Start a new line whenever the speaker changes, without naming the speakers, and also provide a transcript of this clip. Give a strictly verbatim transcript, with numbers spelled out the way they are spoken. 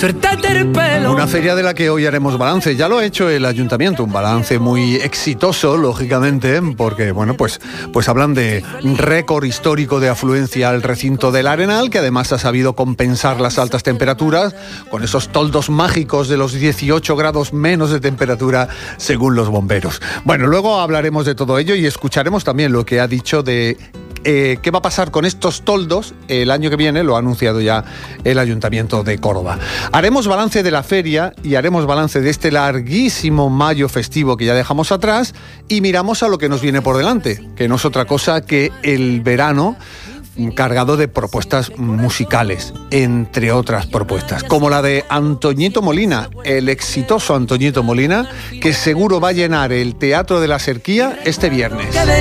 suéltate el pelo.
Una feria de la que hoy haremos balance. Ya lo ha hecho el ayuntamiento, un balance muy exitoso, lógicamente, porque, bueno, pues, pues hablan de récord histórico de afluencia al recinto del Arenal, que además ha sabido compensar las altas temperaturas con esos toldos mágicos de los dieciocho grados menos de temperatura, según los bomberos. Bueno, luego hablaremos de todo ello y escucharemos también lo que ha dicho de Eh, ¿qué va a pasar con estos toldos el año que viene? Lo ha anunciado ya el Ayuntamiento de Córdoba. Haremos balance de la feria y haremos balance de este larguísimo mayo festivo que ya dejamos atrás y miramos a lo que nos viene por delante, que no es otra cosa que el verano cargado de propuestas musicales, entre otras propuestas, como la de Antoñito Molina, el exitoso Antoñito Molina, que seguro va a llenar el Teatro de la Serquía este viernes.